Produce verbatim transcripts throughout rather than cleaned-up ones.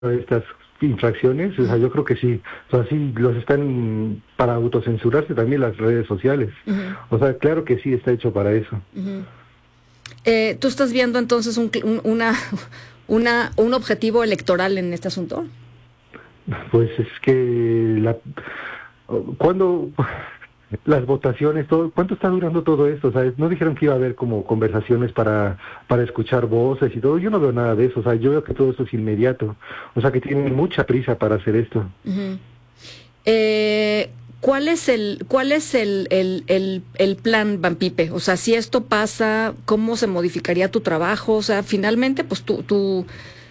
estas infracciones, o sea, yo creo que sí, o sea, sí los están para autocensurarse también las redes sociales. Uh-huh. O sea, claro que sí está hecho para eso. Uh-huh. Eh, ¿Tú estás viendo entonces un, un, una, una, un objetivo electoral en este asunto? Pues es que la, cuando las votaciones, todo, ¿cuánto está durando todo esto? O sea, no dijeron que iba a haber como conversaciones para para escuchar voces y todo. Yo no veo nada de eso. O sea, yo veo que todo esto es inmediato. O sea, que tienen mucha prisa para hacer esto. Uh-huh. Eh, ¿cuál es el cuál es el, el, el, el plan, Van Pipe? O sea, si esto pasa, ¿cómo se modificaría tu trabajo? O sea, finalmente, pues tú... tú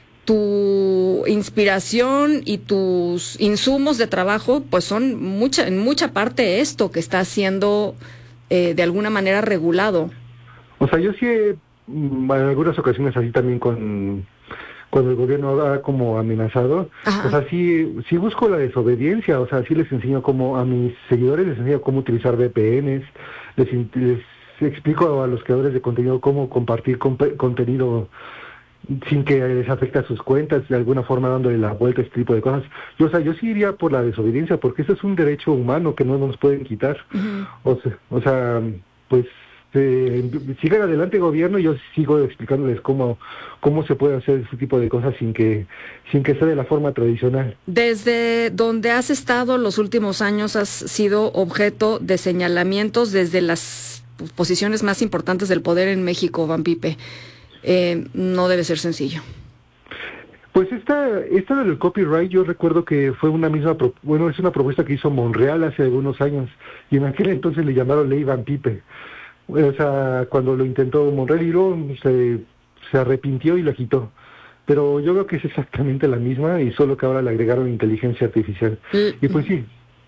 tu inspiración y tus insumos de trabajo, pues son mucha, en mucha parte esto que está siendo eh, de alguna manera regulado. O sea, yo sí he, en algunas ocasiones así también con cuando el gobierno ha como amenazado, Ajá. o sea, sí, sí busco la desobediencia, o sea, sí les enseño cómo, a mis seguidores les enseño cómo utilizar V P Ns, les, les explico a los creadores de contenido cómo compartir comp- contenido sin que les afecte a sus cuentas, de alguna forma dándole la vuelta a este tipo de cosas. Yo, o sea, yo sí iría por la desobediencia, porque eso es un derecho humano que no nos pueden quitar. Uh-huh. O sea, o sea, pues, eh, sigan adelante gobierno, y yo sigo explicándoles cómo cómo se puede hacer ese tipo de cosas sin que sin que sea de la forma tradicional. Desde donde has estado los últimos años, has sido objeto de señalamientos desde las posiciones más importantes del poder en México, Van Pipe. Eh, no debe ser sencillo. Pues esta, esta del copyright, yo recuerdo que fue una misma, pro, bueno, es una propuesta que hizo Monreal hace algunos años, y en aquel entonces le llamaron Ley Van Pipe. O sea, cuando lo intentó Monreal, y luego se, se arrepintió y la quitó. Pero yo creo que es exactamente la misma, y solo que ahora le agregaron inteligencia artificial. Mm. Y pues sí,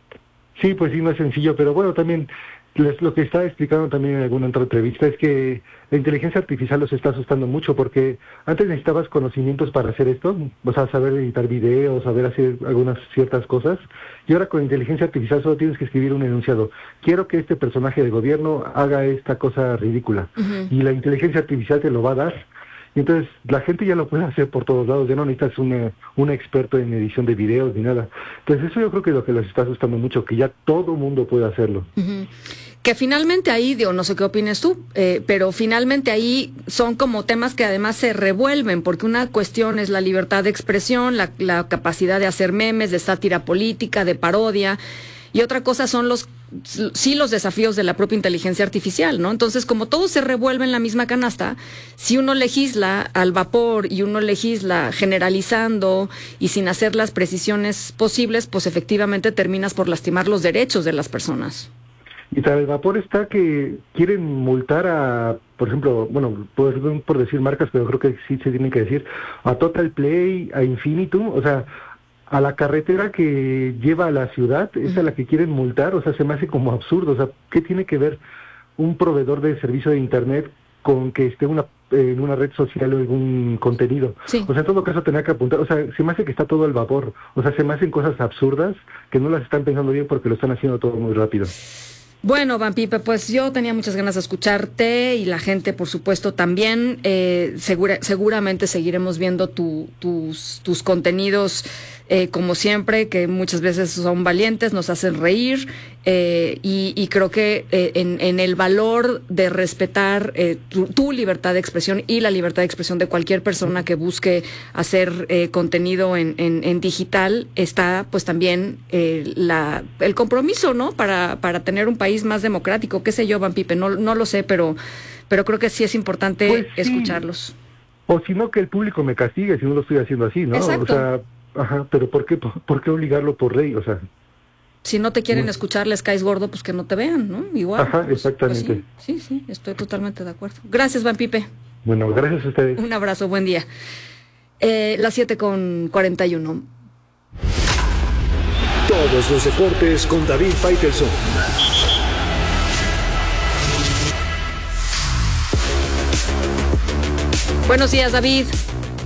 sí, pues sí, no es sencillo, pero bueno, también les, lo que estaba explicando también en alguna otra entrevista es que la inteligencia artificial los está asustando mucho, porque antes necesitabas conocimientos para hacer esto, o sea, saber editar videos, saber hacer algunas ciertas cosas, y ahora con inteligencia artificial solo tienes que escribir un enunciado: quiero que este personaje de gobierno haga esta cosa ridícula, uh-huh. y la inteligencia artificial te lo va a dar. Y entonces la gente ya lo puede hacer por todos lados, ya no necesitas una, un experto en edición de videos ni nada. Entonces eso yo creo que es lo que les está asustando mucho, que ya todo mundo puede hacerlo. Uh-huh. Que finalmente ahí, digo, no sé qué opines tú, eh, pero finalmente ahí son como temas que además se revuelven, porque una cuestión es la libertad de expresión, la, la capacidad de hacer memes, de sátira política, de parodia, y otra cosa son los sí los desafíos de la propia inteligencia artificial, ¿no? Entonces, como todo se revuelve en la misma canasta, si uno legisla al vapor y uno legisla generalizando y sin hacer las precisiones posibles, pues efectivamente terminas por lastimar los derechos de las personas. Y tal, el vapor está que quieren multar a, por ejemplo, bueno, por, por decir marcas, pero creo que sí se tienen que decir, a Total Play, a Infinitum, o sea, a la carretera que lleva a la ciudad, es a la que quieren multar. O sea, se me hace como absurdo. O sea, ¿qué tiene que ver un proveedor de servicio de internet con que esté una en una red social o en un contenido? Sí. O sea, en todo caso tenía que apuntar. O sea, se me hace que está todo al vapor. O sea, se me hacen cosas absurdas que no las están pensando bien porque lo están haciendo todo muy rápido. Bueno, Van Pipe, pues yo tenía muchas ganas de escucharte, y la gente, por supuesto, también. Eh, segura, seguramente seguiremos viendo tu, tus, tus contenidos, eh, como siempre, que muchas veces son valientes, nos hacen reír, eh, y, y creo que eh, en, en el valor de respetar eh, tu, tu libertad de expresión y la libertad de expresión de cualquier persona que busque hacer eh, contenido en, en, en digital está, pues también eh, la, el compromiso, ¿no? Para, para tener un país más democrático, qué sé yo, Van Pipe, no, no lo sé, pero, pero creo que sí es importante pues sí. escucharlos. O si no, que el público me castigue si no lo estoy haciendo así, ¿no? Exacto. O sea, ajá, pero ¿por qué, por, por qué obligarlo por ley? O sea, si no te quieren no. escuchar, les caes gordo, pues que no te vean, ¿no? Igual. Ajá, pues, exactamente. Pues sí, sí, sí, estoy totalmente de acuerdo. Gracias, Van Pipe. Bueno, gracias a ustedes. Un abrazo, buen día. Eh, las siete con cuarenta y uno. Todos los deportes con David Faitelson. Buenos días, David.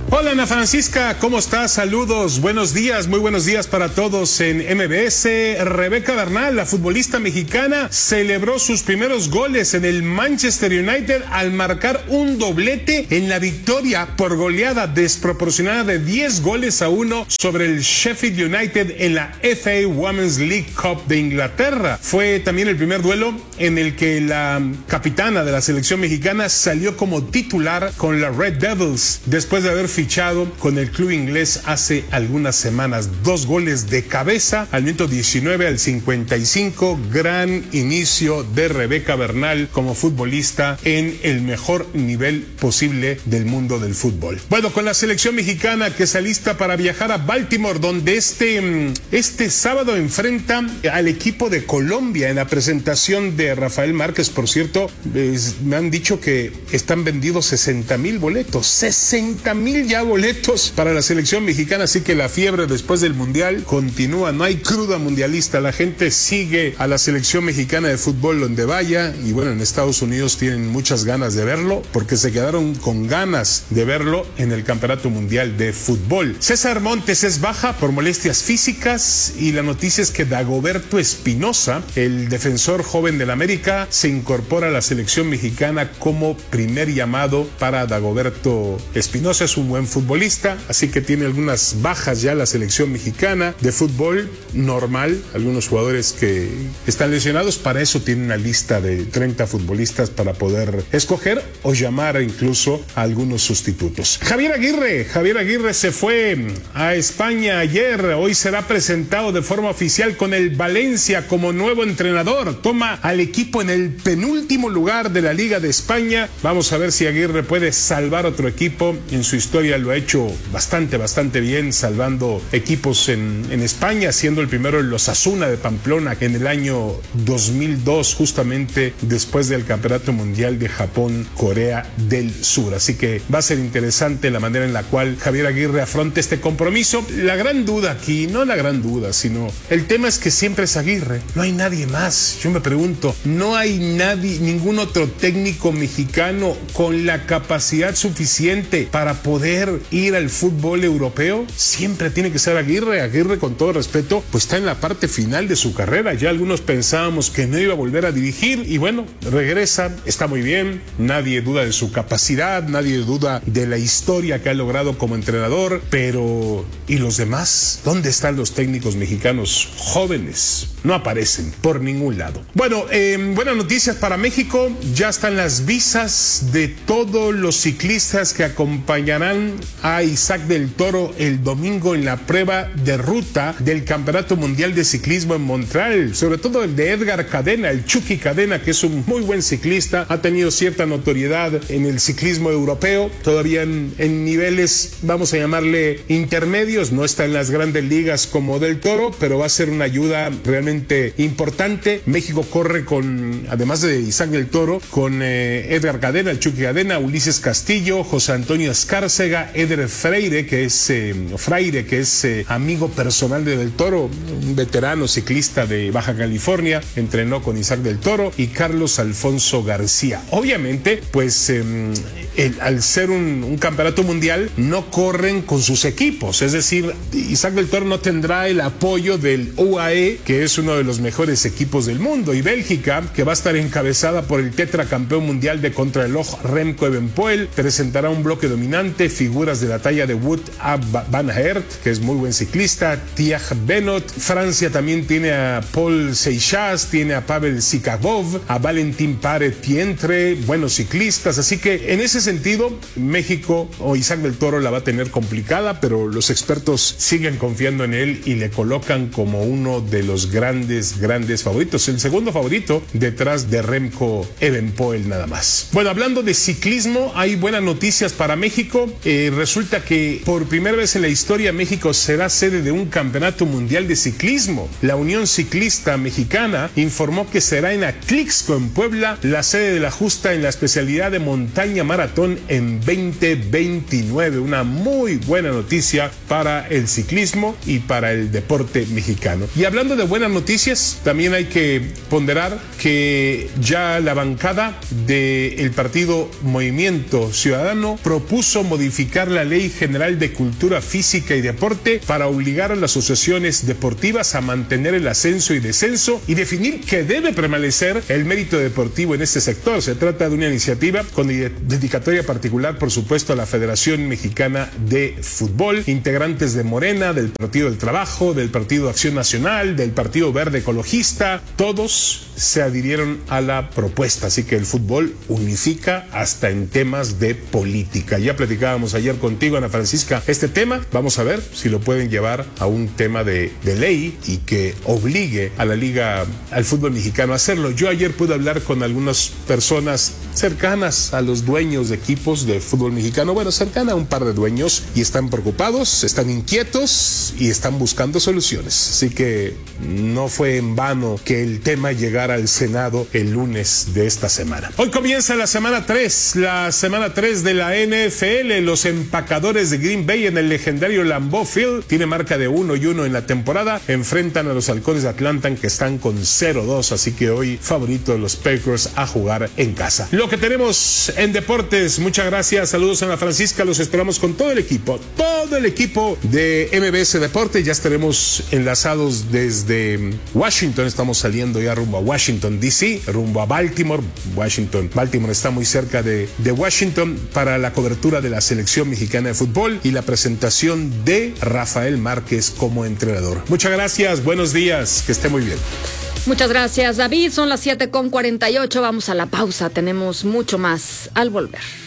Hola Ana Francisca, ¿cómo estás? Saludos, buenos días, muy buenos días para todos en M B S. Rebeca Bernal, la futbolista mexicana, celebró sus primeros goles en el Manchester United al marcar un doblete en la victoria por goleada desproporcionada de diez goles a uno sobre el Sheffield United en la F A Women's League Cup de Inglaterra. Fue también el primer duelo en el que la capitana de la selección mexicana salió como titular con la Red Devils, después de haber fichado con el club inglés hace algunas semanas. Dos goles de cabeza al minuto diecinueve al cincuenta y cinco. Gran inicio de Rebeca Bernal como futbolista en el mejor nivel posible del mundo del fútbol. Bueno, con la selección mexicana que se alista para viajar a Baltimore, donde este, este sábado enfrenta al equipo de Colombia en la presentación de Rafael Márquez. Por cierto, es, me han dicho que están vendidos sesenta mil boletos. sesenta mil ya boletos para la selección mexicana, así que la fiebre después del mundial continúa, no hay cruda mundialista, la gente sigue a la selección mexicana de fútbol donde vaya, y bueno, en Estados Unidos tienen muchas ganas de verlo, porque se quedaron con ganas de verlo en el Campeonato Mundial de Fútbol. César Montes es baja por molestias físicas, y la noticia es que Dagoberto Espinosa, el defensor joven del América, se incorpora a la selección mexicana como primer llamado para Dagoberto Espinosa. Es un buen futbolista, así que tiene algunas bajas ya la selección mexicana de fútbol normal, algunos jugadores que están lesionados. Para eso tiene una lista de treinta futbolistas para poder escoger o llamar incluso a algunos sustitutos. Javier Aguirre, Javier Aguirre se fue a España ayer, hoy será presentado de forma oficial con el Valencia como nuevo entrenador, toma al equipo en el penúltimo lugar de la Liga de España. Vamos a ver si Aguirre puede salvar otro equipo. En su historia lo ha hecho bastante, bastante bien, salvando equipos en, en España, siendo el primero en los Osasuna de Pamplona en el año dos mil dos, justamente después del Campeonato Mundial de Japón, Corea del Sur. Así que va a ser interesante la manera en la cual Javier Aguirre afronta este compromiso. La gran duda aquí, no la gran duda, sino el tema es que siempre es Aguirre, no hay nadie más. Yo me pregunto, no hay nadie, ningún otro técnico mexicano con la capacidad suficiente para poder ir al fútbol europeo. Siempre tiene que ser Aguirre. Aguirre, con todo respeto, pues está en la parte final de su carrera. Ya algunos pensábamos que no iba a volver a dirigir, y bueno, regresa, está muy bien, nadie duda de su capacidad, nadie duda de la historia que ha logrado como entrenador, pero ¿y los demás? ¿Dónde están los técnicos mexicanos jóvenes? No aparecen por ningún lado. Bueno, eh, buenas noticias para México, ya están las visas de todos los ciclistas que acompañarán a Isaac del Toro el domingo en la prueba de ruta del Campeonato Mundial de Ciclismo en Montreal, sobre todo el de Edgar Cadena, el Chucky Cadena, que es un muy buen ciclista, ha tenido cierta notoriedad en el ciclismo europeo, todavía en, en niveles, vamos a llamarle intermedios, no está en las grandes ligas como del Toro, pero va a ser una ayuda realmente importante. México corre con, además de Isaac del Toro, con eh, Edgar Cadena, el Chucky Cadena, Ulises Castillo, José Antonio Escárcega, Eder Freire, que es eh, Freire, que es eh, amigo personal de Del Toro, un veterano ciclista de Baja California, entrenó con Isaac del Toro, y Carlos Alfonso García. Obviamente, pues eh, el, al ser un, un campeonato mundial, no corren con sus equipos, es decir, Isaac del Toro no tendrá el apoyo del U A E, que es uno de los mejores equipos del mundo, y Bélgica, que va a estar encabezada por el tetracampeón mundial de contrarreloj Remco Evenepoel, presentará un bloque dominante, figuras de la talla de Wout van Aert, que es muy buen ciclista, Tiag Benot. Francia también tiene a Paul Seixas, tiene a Pavel Sikagov, a Valentin Paret-Pientre, buenos ciclistas, así que en ese sentido México o Isaac del Toro la va a tener complicada, pero los expertos siguen confiando en él y le colocan como uno de los grandes, grandes favoritos, el segundo favorito detrás de Remco Evenepoel nada más. Bueno, hablando de ciclismo, hay buenas noticias para México. Eh, resulta que por primera vez en la historia México será sede de un campeonato mundial de ciclismo. La Unión Ciclista Mexicana informó que será en Atlixco, en Puebla, la sede de la justa en la especialidad de montaña maratón maratón en veinte veintinueve. Una muy buena noticia para el ciclismo y para el deporte mexicano. Y hablando de buenas noticias, también hay que ponderar que ya la bancada del partido Movimiento Ciudadano propuso modificar la Ley General de Cultura Física y Deporte para obligar a las asociaciones deportivas a mantener el ascenso y descenso y definir que debe permanecer el mérito deportivo en este sector. Se trata de una iniciativa con dedicatoria particular, por supuesto, a la Federación Mexicana de Fútbol, integrantes de Morena, del Partido del Trabajo, del Partido Acción Nacional, del Partido Verde Ecologista. Todos se adhirieron a la propuesta, así que el fútbol unifica hasta en temas de política. Ya platicábamos ayer contigo, Ana Francisca, este tema. Vamos a ver si lo pueden llevar a un tema de, de ley y que obligue a la liga, al fútbol mexicano a hacerlo. Yo ayer pude hablar con algunas personas cercanas a los dueños de equipos de fútbol mexicano, bueno, cercana a un par de dueños, y están preocupados, están inquietos y están buscando soluciones. Así que no fue en vano que el tema llegara al Senado el lunes de esta semana. Hoy comienza la semana tres, la semana tres de la N F L. Los empacadores de Green Bay en el legendario Lambeau Field tiene marca de uno y uno en la temporada. Enfrentan a los Halcones de Atlanta, que están con cero dos, así que hoy favorito de los Packers a jugar en casa. Lo que tenemos en deportes, muchas gracias, saludos a Ana Francisca, los esperamos con todo el equipo, todo el equipo de M B S Deporte. Ya estaremos enlazados desde Washington, estamos saliendo ya rumbo a Washington D C, rumbo a Baltimore. Washington, Baltimore está muy cerca de, de Washington, para la cobertura de la selección mexicana de fútbol y la presentación de Rafael Márquez como entrenador. Muchas gracias, buenos días, que esté muy bien. Muchas gracias, David. Son las siete con cuarenta y ocho. Vamos a la pausa. Tenemos mucho más al volver.